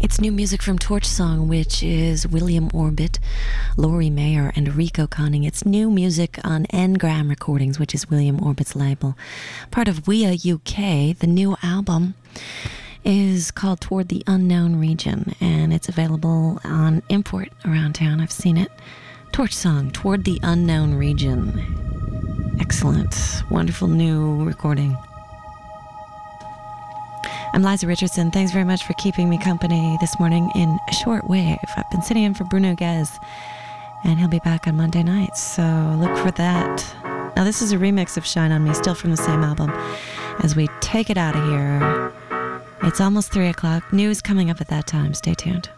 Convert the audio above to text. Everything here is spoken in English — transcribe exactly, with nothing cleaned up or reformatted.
It's new music from Torch Song, which is William Orbit, Laurie Mayer, and Rico Conning. It's new music on Engram Recordings, which is William Orbit's label. Part of W I A U K, the new album is called Toward the Unknown Region, and it's available on import around town. I've seen it. Torch Song, Toward the Unknown Region. Excellent. Wonderful new recording. I'm Liza Richardson. Thanks very much for keeping me company this morning in Shortwave. I've been sitting in for Bruno Gez, and he'll be back on Monday nights, so look for that. Now, this is a remix of Shine On Me, still from the same album, as we take it out of here. It's almost three o'clock. News coming up at that time. Stay tuned.